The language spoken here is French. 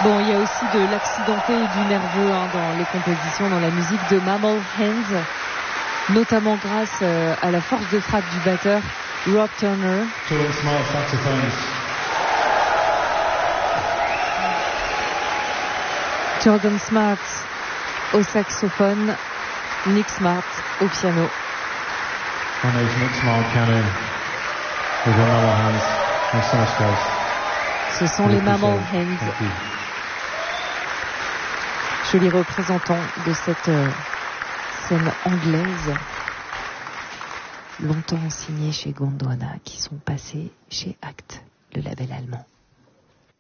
Bon, il y a aussi de l'accidenté et du nerveux dans les compositions, dans la musique de Mammal Hands, notamment grâce à la force de frappe du batteur Rob Turner. Jordan Smart saxophones. Jordan Smart au saxophone, Nick Smart au piano. And there's Nick Smart piano with the Mammal Hands. Thanks so much, guys. Ce sont les Mammal Hands. Thank you. Jolis représentants de cette scène anglaise, longtemps signée chez Gondwana, qui sont passés chez Act, le label allemand.